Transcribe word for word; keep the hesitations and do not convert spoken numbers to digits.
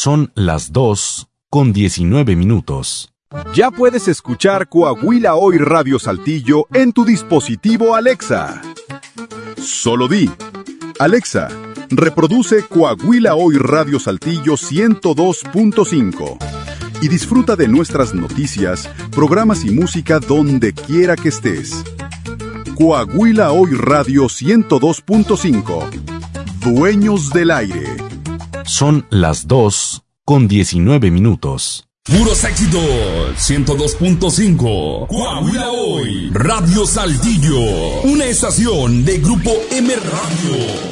Son las dos con diecinueve minutos. Ya puedes escuchar Coahuila Hoy Radio Saltillo en tu dispositivo Alexa. Solo di: Alexa, reproduce Coahuila Hoy Radio Saltillo ciento dos punto cinco y disfruta de nuestras noticias, programas y música donde quiera que estés. Coahuila Hoy Radio ciento dos punto cinco. Dueños del aire. Son las dos con diecinueve minutos. Puros éxitos, ciento dos punto cinco. Coahuila Hoy Radio Saltillo, una estación de Grupo M Radio.